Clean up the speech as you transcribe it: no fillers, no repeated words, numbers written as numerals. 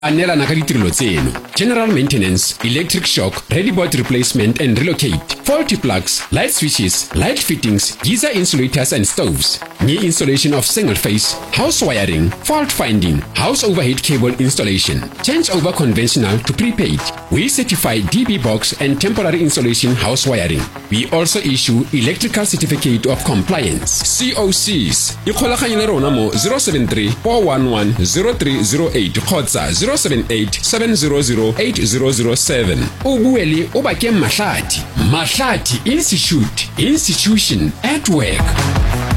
Anelana ka ditirelo tseno: general maintenance, electric shock, ready board replacement and relocate, faulty plugs, light switches, light fittings, geyser insulators and stoves, new installation of single phase, house wiring, fault finding, house overhead cable installation, change over conventional to prepaid. We certify DB box and temporary installation house wiring. We also issue electrical certificate of compliance, COCs. Ikgolaganye le rona mo 073 411 0308 kgotsa 078-700-8007. O bue le o ba ke Mahlati. Mahlati Institute, institution at work.